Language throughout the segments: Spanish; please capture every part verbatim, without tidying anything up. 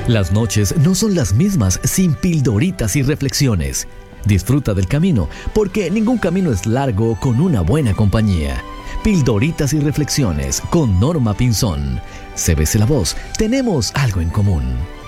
Las noches no son las mismas sin pildoritas y reflexiones. Disfruta del camino, porque ningún camino es largo con una buena compañía. Pildoritas y reflexiones con Norma Pinzón. C B C La Voz, tenemos algo en común.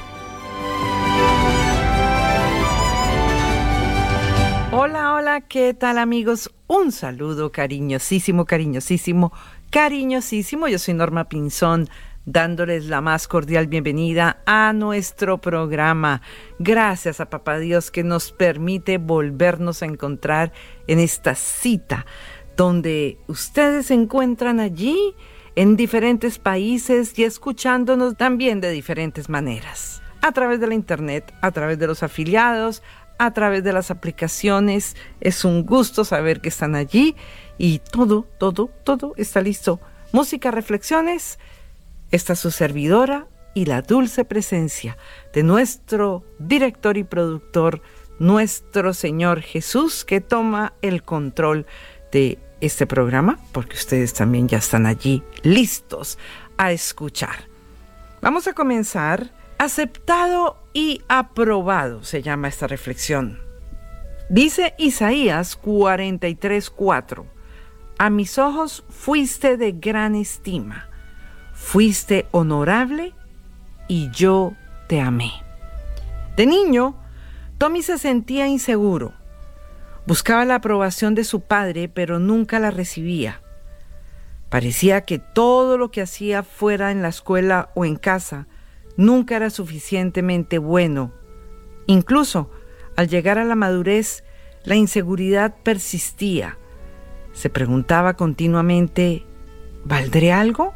Hola, hola, ¿qué tal, amigos? Un saludo cariñosísimo, cariñosísimo, cariñosísimo. Yo soy Norma Pinzón, dándoles la más cordial bienvenida a nuestro programa. Gracias a Papá Dios que nos permite volvernos a encontrar en esta cita, donde ustedes se encuentran allí en diferentes países y escuchándonos también de diferentes maneras. A través de la internet, a través de los afiliados, a través de las aplicaciones. Es un gusto saber que están allí y todo, todo, todo está listo. Música, reflexiones. Esta su servidora y la dulce presencia de nuestro director y productor, nuestro Señor Jesús, que toma el control de este programa, porque ustedes también ya están allí listos a escuchar. Vamos a comenzar. Aceptado y aprobado se llama esta reflexión. Dice Isaías cuarenta y tres, cuatro: a mis ojos fuiste de gran estima, fuiste honorable y yo te amé. De niño, Tommy se sentía inseguro. Buscaba la aprobación de su padre, pero nunca la recibía. Parecía que todo lo que hacía fuera en la escuela o en casa nunca era suficientemente bueno. Incluso al llegar a la madurez, la inseguridad persistía. Se preguntaba continuamente, ¿valdré algo?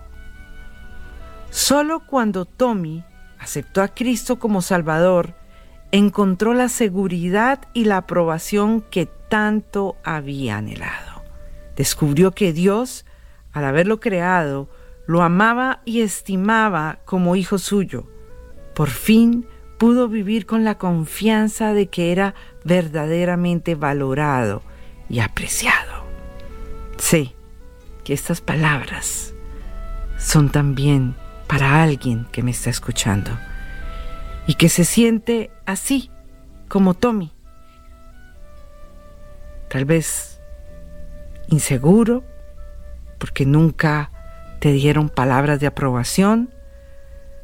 Solo cuando Tommy aceptó a Cristo como Salvador, encontró la seguridad y la aprobación que tanto había anhelado. Descubrió que Dios, al haberlo creado, lo amaba y estimaba como hijo suyo. Por fin pudo vivir con la confianza de que era verdaderamente valorado y apreciado. Sé que estas palabras son también para alguien que me está escuchando y que se siente así como Tommy. Tal vez inseguro porque nunca te dieron palabras de aprobación,